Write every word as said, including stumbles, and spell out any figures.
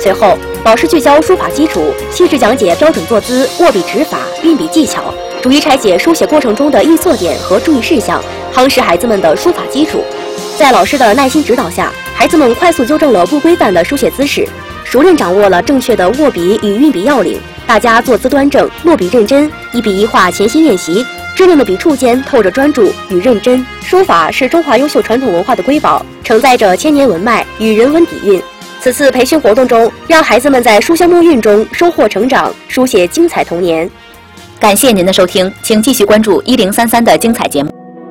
随后，老师聚焦书法基础，细致讲解标准坐姿、握笔指法、运笔技巧，逐一拆解书写过程中的易错点和注意事项，夯实孩子们的书法基础。在老师的耐心指导下，孩子们快速纠正了不规范的书写姿势，熟练掌握了正确的握笔与运笔要领。大家坐姿端正，落笔认真，一笔一画潜心练习，稚嫩的笔触间透着专注与认真。书法是中华优秀传统文化的瑰宝，承载着千年文脉与人文底蕴。此次培训活动中，让孩子们在书香墨韵中收获成长，书写精彩童年。 感谢您的收听，请继续关注一零三三的精彩节目。